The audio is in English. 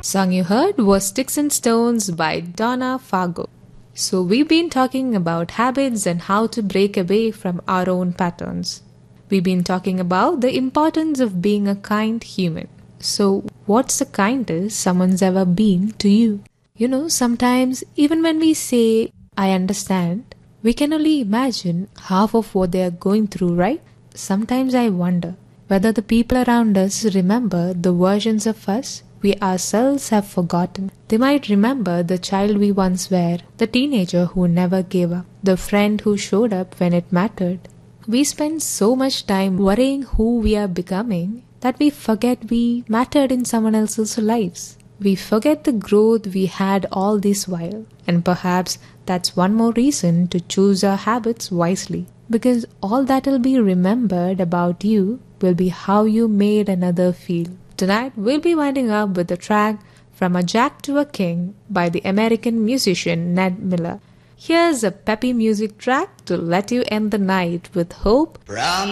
Song you heard was Sticks and Stones by Donna Fargo. So we've been talking about habits and how to break away from our own patterns. We've been talking about the importance of being a kind human. So what's the kindest someone's ever been to you? Sometimes even when we say, I understand, we can only imagine half of what they are going through, right? Sometimes I wonder whether the people around us remember the versions of us we ourselves have forgotten. They might remember the child we once were, the teenager who never gave up, the friend who showed up when it mattered. We spend so much time worrying who we are becoming that we forget we mattered in someone else's lives. We forget the growth we had all this while. And perhaps that's one more reason to choose our habits wisely. Because all that'll be remembered about you will be how you made another feel. Tonight, we'll be winding up with a track From a Jack to a King by the American musician Ned Miller. Here's a peppy music track to let you end the night with hope.